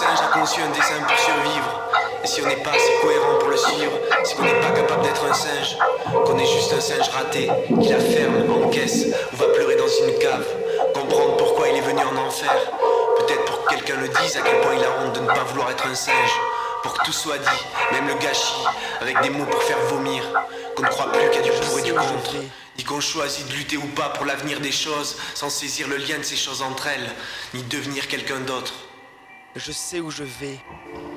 singe a conçu un dessin pour survivre. Et si on n'est pas assez cohérent pour le suivre, si on n'est pas capable d'être un singe, qu'on est juste un singe raté, qui la ferme, encaisse, ou va pleurer dans une cave, comprendre pourquoi il est venu en enfer, peut-être pour que quelqu'un le dise à quel point il a honte de ne pas vouloir être un singe, pour que tout soit dit, même le gâchis, avec des mots pour faire vomir, qu'on ne croit plus qu'il y a du pour et du contre, ni qu'on choisit de lutter ou pas pour l'avenir des choses, sans saisir le lien de ces choses entre elles, ni devenir quelqu'un d'autre. Je sais où je vais,